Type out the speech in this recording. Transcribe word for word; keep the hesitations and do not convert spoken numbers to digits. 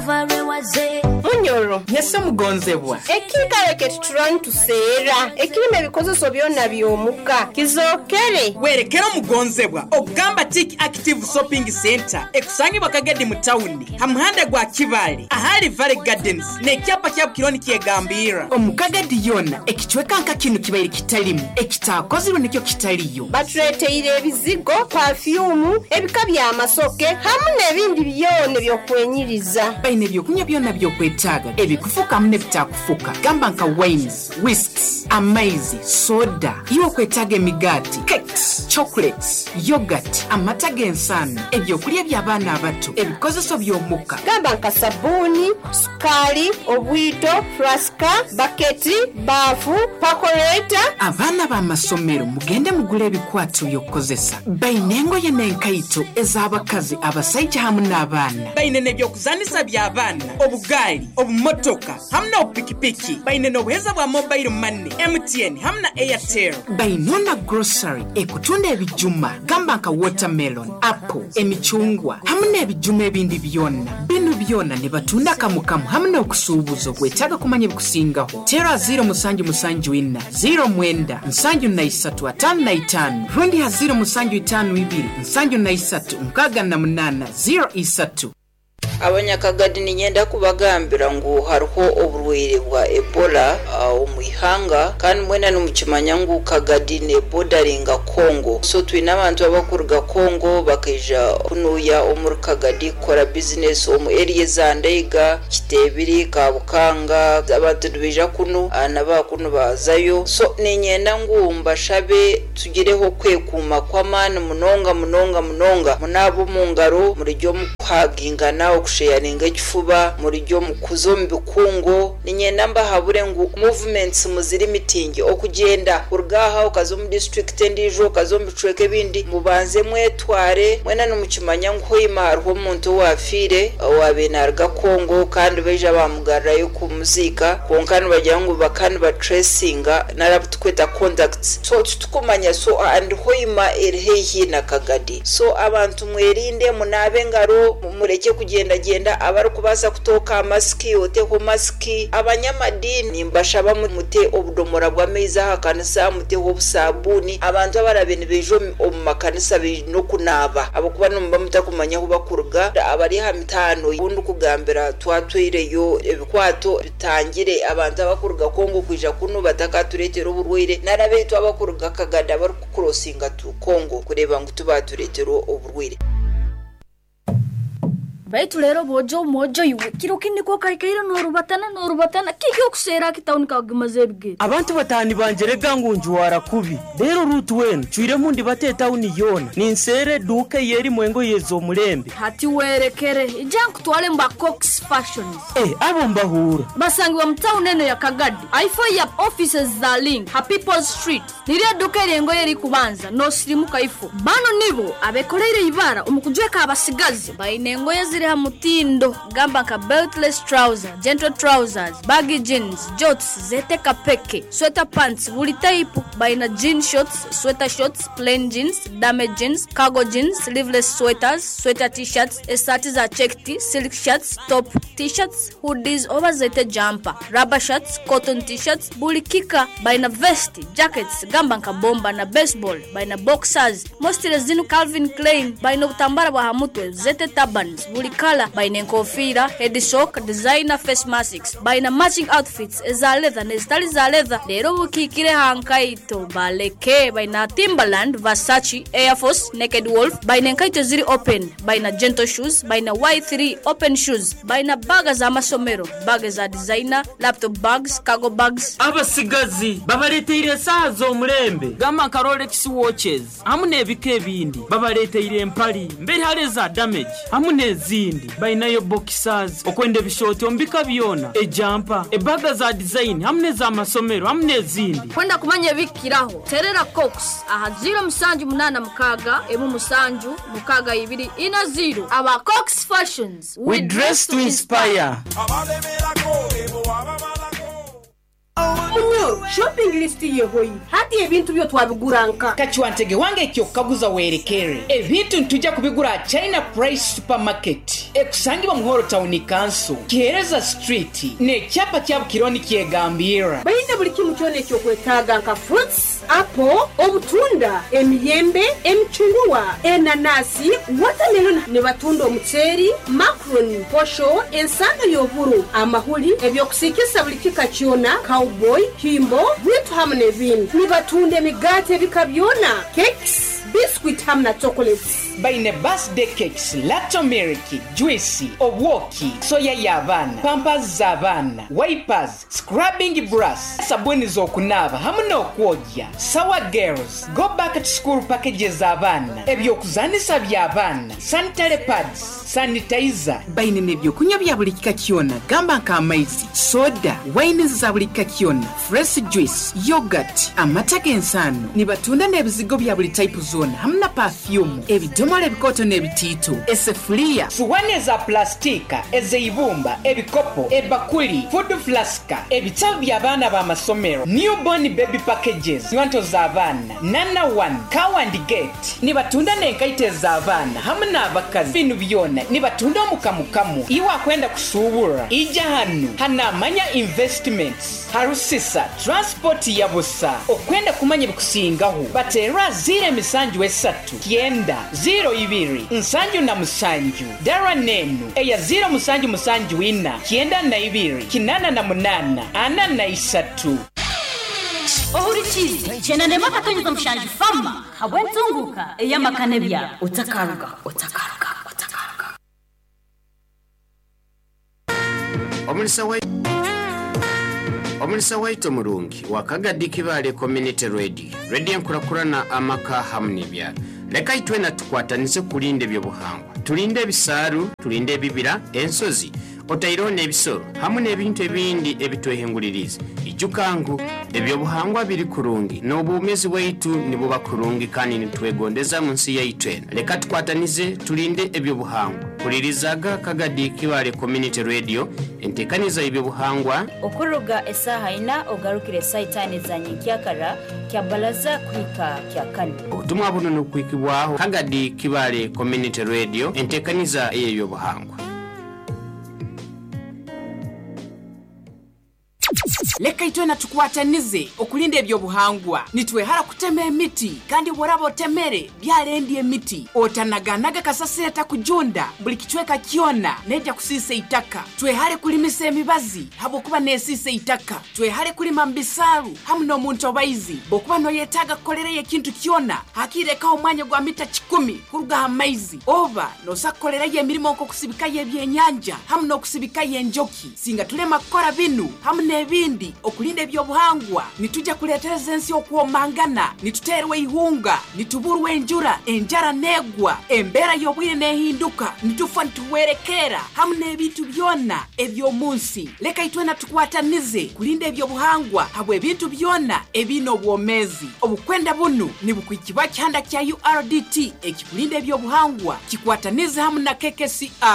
Munyoro yese mugonzebwa ekikale trying to seera ekirime ebikozeso byonna by'omuka kizokere werekera mugonzebwa ogamba Tick Active Shopping Center ekusangibwa Kagadi mu town hamuhanda gwa Kibale ahali Valley Gardens nekyapa kya kironi kyegambira omukagadi yona ekichweka nka kino kibaire kitalimu ekitakozirwe nekyo kitaliyo batuleteire ebizigo perfume ebika by'amasoke hamu n'ebindi byone by'okwenyiriza baine byokunywa byonna by'okwetaaga ebikufuka hamu n'ebitakufuka gamba nka wines whisks amaizi soda y'okwetaaga emigati cakes chocolates yogurt amata g'ensano ebyokulya by'abaana abato ebikozeso by'omuka gamba nka sabuni sukali obwito flaska baketi bafu pakoreta abaana b'amasomero mugende mugula ebikwato by'okukozesa baine engoye n'enkaito ez'abakazi abasajja hamu n'abaana baine n'ebyokuzanisa by'abaana obugaali obumotoka hamu n'obupikipiki baine n'obuheza bwa mobile money M T N hamu na Airtel baine na grocery ekutunda ebijuma gamba nka watermelon apple emichungwa hamu n'ebijuma ebindi byonna bino byonna ne batunda kamukamu hamu n'okusuubuza okwetaaga kumanya ebikusingaho tera zero musanju musanju ina zero mwenda nsanju na isatu atano na itano rundi ha zero musanju itano ibiri nsanju na isatu nkaga na munana zero isatu. Abanyakagadi ninyenda kubagambira ngo hariho oburwaire bwa Ebola omwihanga kandi mwena numukimanya ngo Kagadi ne bordaringa Congo so twina abantu abakuruga Congo bakija kunuya omuri Kagadi kora business omu area za Ndeiga Kitebiri Kabukanga abantu dubija kuno anaba kuno bazayo so ninyenda ngo mbashabe tugireho kwekuma kwa mani munonga munonga munonga munabo mungaro muri ryo mukwagingana okusharinga kifuba muri ryo mukuzo mbikungo ninyenda mba habure ngo movements muziri meeting okugenda urgaha ukazo mu district ndijo kazo mbicweke bindi mubanze mwetware mwena numukimanya ngo hoyimarho umuntu wafire wabenarga Kongo kandi beja bamugarayo ku muzika konkani bajya ngo bakani ba tracinga narabutkweta contacts so tukumanya so and hoyima erhehi na Kagadi so abantu mwerinde munabe ngaro mureke kugenda genda abari kubasa kutoka maski ote ko maski abanyamadini mbashaba mute obudomora bwa meza hakanisa mute obusabuni abantu abarabene bejo omumakanisa no kunaba abakuba numba mutakumanya ho bakuruga abari ha mitano ubundi kugambira twatwireyo ebikwato bitangire abantu abakuruga Kongo kwija kuno batakaturetera uburwire narabeto abakuruga Kagada bari kucrossinga tu Kongo kureba ngo tubaturetero uburwire baitu lero bojo mojo iwe kiro kindi ko kaikaira no rubatana no rubatana kiki okusera kitawuni kagimaze bige abantu batani banjerega ngunju warakubi lero rutu wenu chwire mundi bateta uni yona ninsere duka yeri mwengo yezo mulembe hati werekere ijanku twale mba Cox Fashions eh abo mbahura basangi wa mtau neno ya Kagadi ifo ya offices za link ha People Street niria duka yengo yeri kubanza no slimu kaifo bano nibo abekoleire ibara umukujweka abasigazi bainengo yezi mutindo gamba ka beltless trouser gentle trousers baggy jeans jorts zete kapeke sweater pants buli type baina jean shorts sweater shorts plain jeans damage jeans cargo jeans sleeveless sweaters sweater t-shirts esati za checked silk shirts top t-shirts hoodies over zete jumper rubber shirts cotton t-shirts buli kika baina vest jackets gamba ka bomba na baseball baina boxers mostly zinu Calvin Klein baina utambara bwa hamutwe zete turbans buli kala baina kofira head sock designer face masks baina matching outfits eza leather ne style za leather lero bukikire hankaito baleke baina Timberland Versace Air Force Naked Wolf baina kaito ziri open baina gentle shoes baina Y three open shoes baina bags za masomero bags za designer laptop bags cargo bags abasigazi babaletire sazo mulembe gama ka Rolex watches amune bike bindi babaletire empali mbere hareza damage amune zindi baina yo boxers okwende bishoti ombika byona e jumper e baga za design hamne za masomero hamne zindi kwenda kumanya bikiraho terera Cox aha zero musanju munana mukaga emu musanju mukaga ibiri ina zero aba Cox Fashions we, we dress to inspire. Oh munyo shopping list yehoyi hati ebintu byo twabiguranka kachiwantege wange ekyo kaguza werekere ebintu ntujja kubigura China Price Supermarket ekusangibwa mu Horo Town Council Kihereza Street ne kyapa kya Bukironi kyegambira bayina buli kimu kyone ekyo kwetaaga nka fruits apple obutunda emiyembe emicungwa enanasi watermelon ne batunda omuceeri macaroni posho ensanga y'oburu amahuli ebyokusikisa buli kika kyona cowboy himbo bitu hamwe n'ebindi ne batunda emigaati ebika byona cakes biscuit hamwe na chocolates baine birthday cakes lato milk juice obwoki soya y'abaana pampers z'abaana wipers scrubbing brush sabuni z'okunaaba hamwe n'okwogya sour girls go back to school packages z'abaana ebyokuzanisa by'abaana sanitary pads sanitizer baine n'ebyokunywa bya buli kika kyona gamba nk'amaizi soda wine za buli kika kyona fresh juice yogurt amata g'ensaano ne batunda n'ebizigo bya buli type zona hamwe na perfume ebidomola ebikoto n'ebitiito esefuliya suwani eza plastika ezeibumba ebikopo ebakuli food flaska ebitabo by'abaana b'amasomero newborn baby packages nywanto z'abaana nana one kawandi gate ne batunda n'enkaite z'abaana hamwe n'abakazi bino byona ne batunda omukamukamu iwa kwenda kusuubula ija hano hanamanya investments harusisa transport ya busa okwenda kumanya bikusingaho batera zire misanju esatu kienda zero ibiri nsanju na musanju dara nenu eya zero musanju musanju ina kienda na ibiri kinana na munana ana na isatu ohurikizi chena ne makatonyeza mushanju fama habwentunguka eya makanebya utakaruga utakaruga utakaruga omulisa wa omulisa waito mulungi wakagadi kibale community radio radio nkurakurana amaka hamwe bya leka itwena tukwatanize kulinde byobuhangwa tulinde bisaru tulinde bibira ensozi otairone ebisoro hamwe n'ebintu ebindi ebitwehenguliriza ijukangu ebyobuhangwa biri kurungi n'obumezi waitu nibo bakurungi kandi nitwegondeza munsi ya itwena leka tukwatanize tulinde ebyobuhangwa kulirizaga kagadi kibale community radio entekaniza ebyobuhangwa okuruga esaha ina ogarukire saitani za nyikyakara kya balaza kuhika kya kane obutumwa buno nokwikibwaho kagadi kibale community radio entekaniza ey'ebyobuhangwa leka itwena tukwatanize okulinda ebyobuhangwa nitwehara kutema emiti kandi borabo temere byalendi emiti otanaganaga kasaseta kujunda buli kichweka kyona neja kusise itaka twehare kulimisa emibazi habo kuba nesise itaka twehare kulima mbisaru hamwe n'omuntu obaizi bokuba noyetaga kolera yekintu kyona hakireka omwanya gwa mita kikumi kuruga hamaizi oba nosakolera yemirimo nko kusibika yebyenyanja hamwe n'okusibika yenjoki singa tulema kora binu hamwe n'ebindi okulinda ebyobuhangwa nitujja kuletereza ensi okuomangana nituterwe ihunga nituburwe enjura enjara negwa embera y'obwire nehinduka nitufa nituwerekera hamwe n'ebintu byona ebyomunsi leka itwena tukwatanize kulinda ebyobuhangwa habwe ebintu byona ebino obwomezi obukwenda bunu nibukwikiba kyanda kya U R D T ekikulinda ebyobuhangwa kikwatanize hamwe na K K C R